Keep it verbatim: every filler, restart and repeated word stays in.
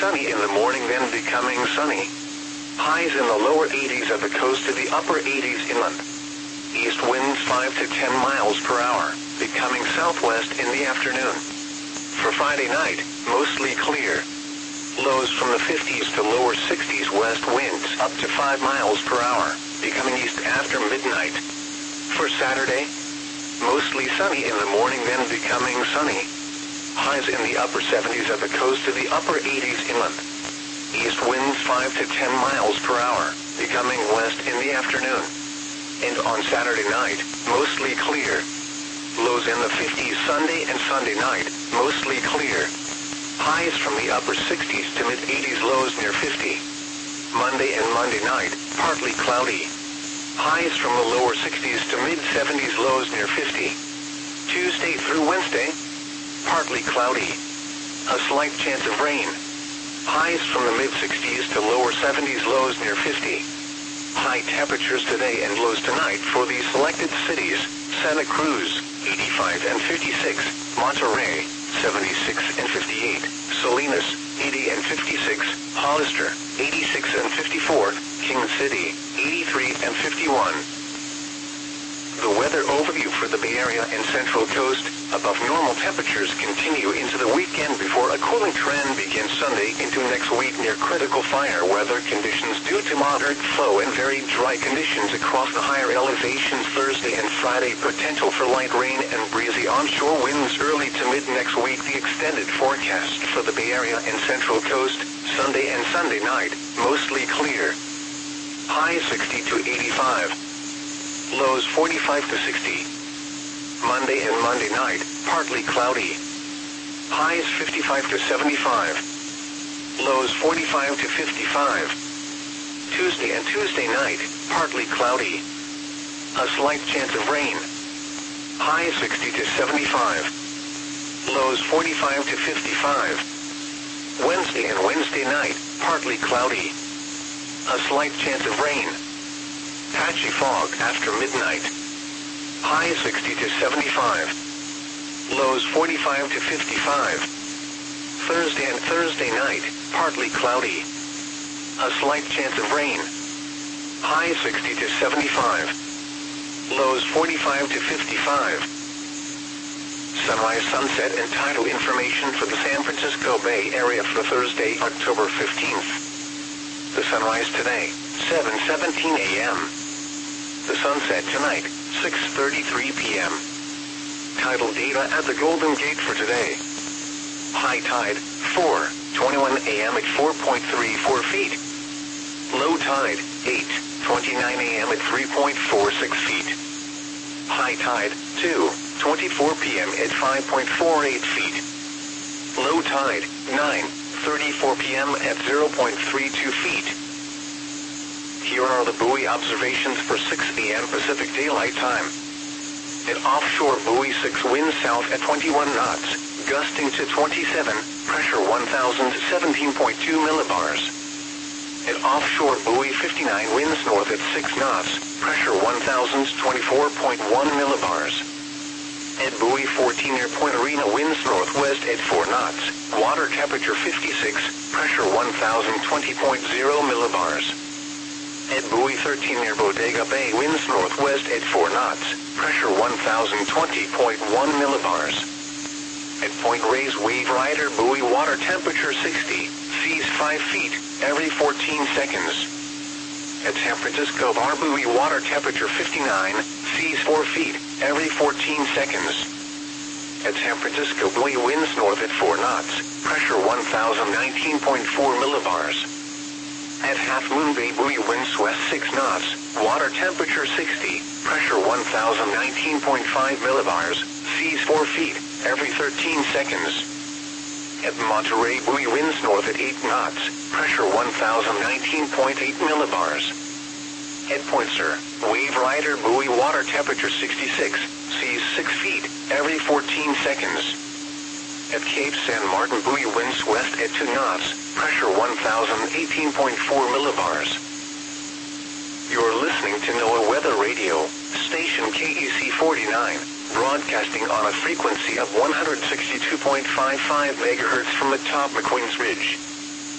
Sunny in the morning, then becoming sunny. Highs in the lower eighties at the coast to the upper eighties inland. East winds five to ten miles per hour, becoming southwest in the afternoon. For Friday night, mostly clear. Lows from the fifties to lower sixties, west winds up to five miles per hour, becoming east after midnight. For Saturday, mostly sunny in the morning, then becoming sunny. Highs in the upper seventies at the coast to the upper eighties inland. East winds five to ten miles per hour, becoming west in the afternoon. And on Saturday night, mostly clear. Lows in the fifties Sunday and Sunday night, mostly clear. Highs from the upper sixties to mid-eighties, lows near fifty. Monday and Monday night, partly cloudy. Highs from the lower sixties to mid-seventies, lows near fifty. Tuesday through Wednesday, partly cloudy. A slight chance of rain. Highs from the mid-sixties to lower seventies, lows near fifty. High temperatures today and lows tonight for these selected cities: Santa Cruz, eighty-five and fifty-six, Monterey, seventy-six and fifty-eight, Salinas, eighty and fifty-six, Hollister, eighty-six and fifty-four, King City, eighty-three and fifty-one. The weather overview for the Bay Area and Central Coast: above normal temperatures continue into the weekend before a cooling trend begins Sunday into next week near critical fire weather conditions due to moderate flow and very dry conditions across the higher elevations. Thursday and Friday, potential for light rain and breezy onshore winds early to mid next week. The extended forecast for the Bay Area and Central Coast: Sunday and Sunday night, mostly clear. High sixty to eighty-five. Lows forty-five to sixty. Monday and Monday night, partly cloudy. Highs fifty-five to seventy-five. Lows forty-five to fifty-five. Tuesday and Tuesday night, partly cloudy. A slight chance of rain. Highs sixty to seventy-five. Lows forty-five to fifty-five. Wednesday and Wednesday night, partly cloudy. A slight chance of rain. Patchy fog after midnight. High sixty to seventy-five. Lows forty-five to fifty-five. Thursday and Thursday night, partly cloudy. A slight chance of rain. High sixty to seventy-five. Lows forty-five to fifty-five. Sunrise, sunset, and tidal information for the San Francisco Bay Area for Thursday, October fifteenth. The sunrise today, seven seventeen a m The sunset tonight, six thirty-three p m Tidal data at the Golden Gate for today. High tide, four twenty-one a m at four point three four feet. Low tide, eight twenty-nine a m at three point four six feet. High tide, two twenty-four p m at five point four eight feet. Low tide, nine thirty-four p m at zero point three two feet. Here are the buoy observations for six a m Pacific Daylight Time. At offshore buoy six, wind south at twenty-one knots, gusting to twenty-seven, pressure one thousand seventeen point two millibars. At offshore buoy fifty-nine, winds north at six knots, pressure one thousand twenty-four point one millibars. At buoy fourteen near Point Arena, winds northwest at four knots, water temperature fifty-six, pressure one thousand twenty point zero millibars. At buoy thirteen near Bodega Bay, winds northwest at four knots, pressure one thousand twenty point one millibars. At Point Reyes Wave Rider buoy, water temperature sixty, seas five feet, every fourteen seconds. At San Francisco Bar buoy, water temperature fifty-nine, seas four feet, every fourteen seconds. At San Francisco buoy, winds north at four knots, pressure one thousand nineteen point four millibars. At Half Moon Bay buoy, winds west six knots, water temperature sixty, pressure one thousand nineteen point five millibars, seas four feet, every thirteen seconds. At Monterey buoy, winds north at eight knots, pressure one thousand nineteen point eight millibars. At Point Sur, Wave Rider buoy, water temperature sixty-six, seas six feet, every fourteen seconds. At Cape San Martin buoy, winds west at two knots, pressure one thousand eighteen point four millibars. You're listening to NOAA Weather Radio, station K E C forty-nine, broadcasting on a frequency of one hundred sixty-two point five five megahertz from atop McQueen's Ridge.